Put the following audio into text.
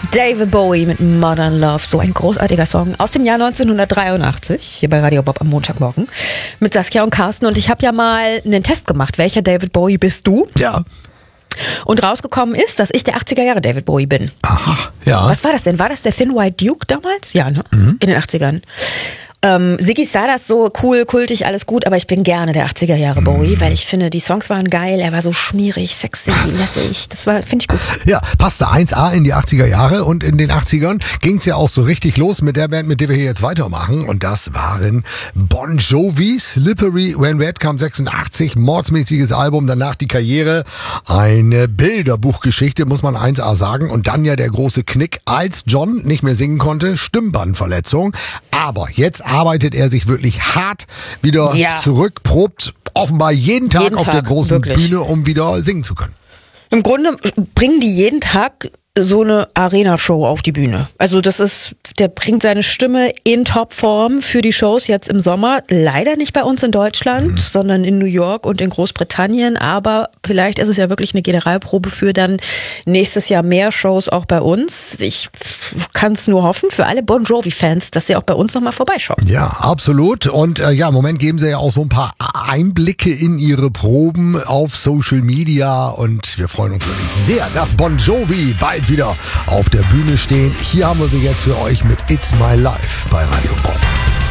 David Bowie mit Modern Love, so ein großartiger Song aus dem Jahr 1983, hier bei Radio Bob am Montagmorgen mit Saskia und Carsten. Und ich habe ja mal einen Test gemacht, welcher David Bowie bist du? Ja. Und rausgekommen ist, dass ich der 80er Jahre David Bowie bin. Aha, ja. Was war das denn? War das der Thin White Duke damals? Ja, ne? In den 80ern. Ziggy Stardust, so cool, kultig, alles gut, aber ich bin gerne der 80er Jahre Bowie, weil ich finde, die Songs waren geil, er war so schmierig, sexy, lässig, das finde ich gut. Ja, passte 1A in die 80er Jahre und in den 80ern ging's ja auch so richtig los mit der Band, mit der wir hier jetzt weitermachen und das waren Bon Jovi, Slippery When Wet kam 86, mordsmäßiges Album, danach die Karriere, eine Bilderbuchgeschichte, muss man 1A sagen und dann ja der große Knick, als John nicht mehr singen konnte, Stimmbandverletzung, aber jetzt arbeitet er sich wirklich hart wieder zurück, probt offenbar jeden Tag auf der großen Bühne, um wieder singen zu können. Im Grunde bringen die jeden Tag so eine Arena-Show auf die Bühne. Also der bringt seine Stimme in Topform für die Shows jetzt im Sommer. Leider nicht bei uns in Deutschland, sondern in New York und in Großbritannien. Aber vielleicht ist es ja wirklich eine Generalprobe für dann nächstes Jahr mehr Shows auch bei uns. Ich kann es nur hoffen für alle Bon Jovi-Fans, dass sie auch bei uns nochmal vorbeischauen. Ja, absolut. Und im Moment geben sie ja auch so ein paar Einblicke in ihre Proben auf Social Media. Und wir freuen uns wirklich sehr, dass Bon Jovi bald wieder auf der Bühne stehen. Hier haben wir sie jetzt für euch mit It's My Life bei Radio Bob.